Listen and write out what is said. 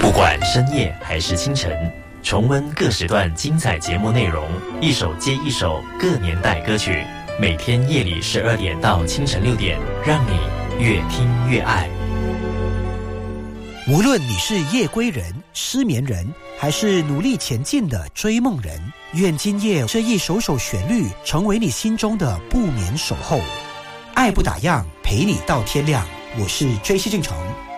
不管深夜还是清晨，重温各时段精彩节目内容，一首接一首各年代歌曲，每天夜里12点到清晨6点，让你越听越爱。 无论你是夜归人、失眠人，还是努力前进的追梦人，愿今夜这一首首旋律成为你心中的不眠守候。爱不打烊，陪你到天亮。我是追西进城。